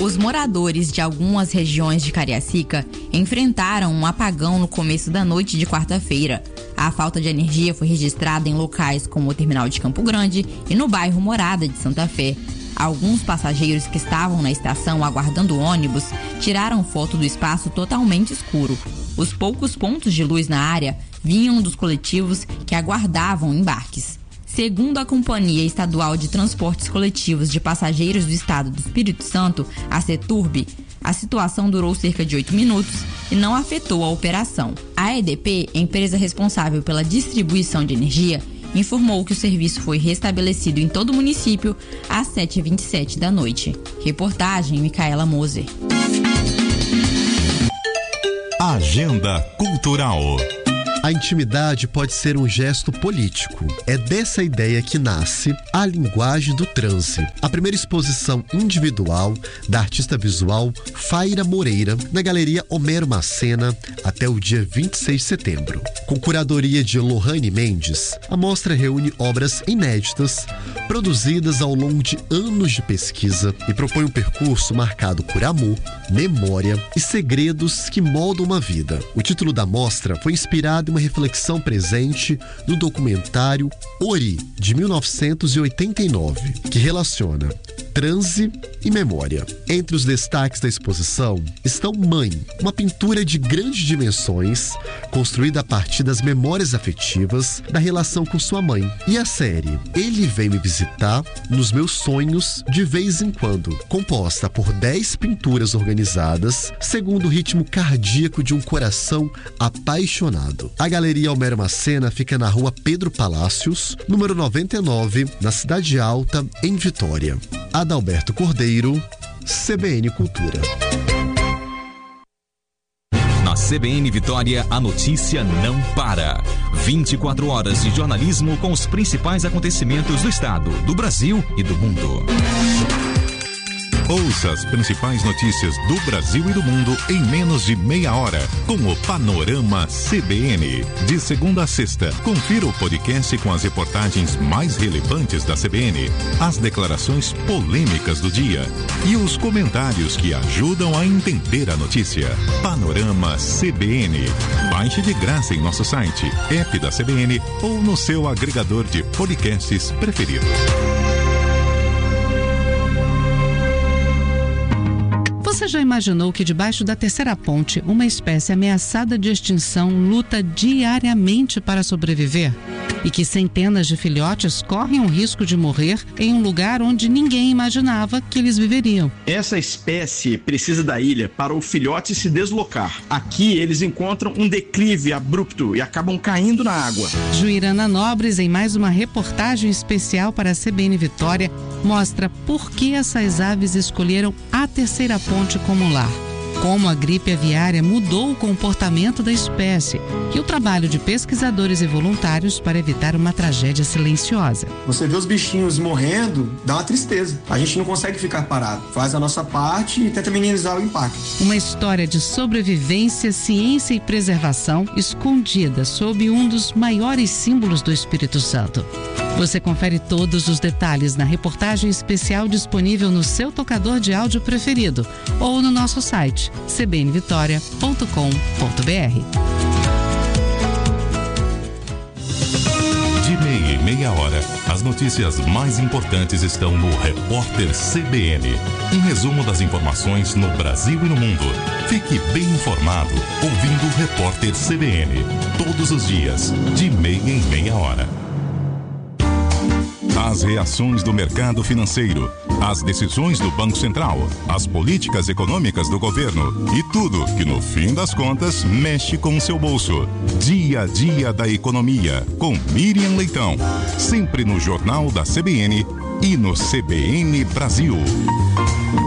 Os moradores de algumas regiões de Cariacica enfrentaram um apagão no começo da noite de quarta-feira. A falta de energia foi registrada em locais como o terminal de Campo Grande e no bairro Morada de Santa Fé. Alguns passageiros que estavam na estação aguardando o ônibus tiraram foto do espaço totalmente escuro. Os poucos pontos de luz na área vinham dos coletivos que aguardavam embarques. Segundo a Companhia Estadual de Transportes Coletivos de Passageiros do Estado do Espírito Santo, a CETURB, a situação durou cerca de 8 minutos e não afetou a operação. A EDP, empresa responsável pela distribuição de energia, informou que o serviço foi restabelecido em todo o município às 7h27 da noite. Reportagem Micaela Moser. Agenda Cultural. A intimidade pode ser um gesto político. É dessa ideia que nasce a linguagem do transe, a primeira exposição individual da artista visual Faira Moreira, na Galeria Homero Macena, até o dia 26 de setembro. Com curadoria de Lohane Mendes, a mostra reúne obras inéditas, produzidas ao longo de anos de pesquisa, e propõe um percurso marcado por amor, memória e segredos que moldam uma vida. O título da mostra foi inspirado em uma reflexão presente no documentário Ori, de 1989, que relaciona transe e memória. Entre os destaques da exposição estão Mãe, uma pintura de grandes dimensões, construída a partir das memórias afetivas da relação com sua mãe, e a série Ele Vem Me Visitar nos Meus Sonhos de Vez em Quando, composta por 10 pinturas organizadas segundo o ritmo cardíaco de um coração apaixonado. A Galeria Homero Macena fica na rua Pedro Palácios, número 99, na Cidade Alta, em Vitória. Adalberto Cordeiro, CBN Cultura. Na CBN Vitória, a notícia não para. 24 horas de jornalismo com os principais acontecimentos do estado, do Brasil e do mundo. Ouça as principais notícias do Brasil e do mundo em menos de meia hora, com o Panorama CBN. De segunda a sexta, confira o podcast com as reportagens mais relevantes da CBN, as declarações polêmicas do dia e os comentários que ajudam a entender a notícia. Panorama CBN. Baixe de graça em nosso site, app da CBN ou no seu agregador de podcasts preferido. Você já imaginou que debaixo da terceira ponte, uma espécie ameaçada de extinção luta diariamente para sobreviver? E que centenas de filhotes correm o risco de morrer em um lugar onde ninguém imaginava que eles viveriam? Essa espécie precisa da ilha para o filhote se deslocar. Aqui eles encontram um declive abrupto e acabam caindo na água. Juirana Nobres, em mais uma reportagem especial para a CBN Vitória, mostra por que essas aves escolheram a terceira ponte como lar, como a gripe aviária mudou o comportamento da espécie e o trabalho de pesquisadores e voluntários para evitar uma tragédia silenciosa. Você vê os bichinhos morrendo, dá uma tristeza. A gente não consegue ficar parado. Faz a nossa parte e tenta minimizar o impacto. Uma história de sobrevivência, ciência e preservação escondida sob um dos maiores símbolos do Espírito Santo. Você confere todos os detalhes na reportagem especial disponível no seu tocador de áudio preferido ou no nosso site cbnvitoria.com.br. De meia em meia hora, as notícias mais importantes estão no Repórter CBN. Um resumo das informações no Brasil e no mundo. Fique bem informado ouvindo o Repórter CBN. Todos os dias, de meia em meia hora. As reações do mercado financeiro, as decisões do Banco Central, as políticas econômicas do governo e tudo que, no fim das contas, mexe com o seu bolso. Dia a dia da economia, com Miriam Leitão. Sempre no Jornal da CBN e no CBN Brasil.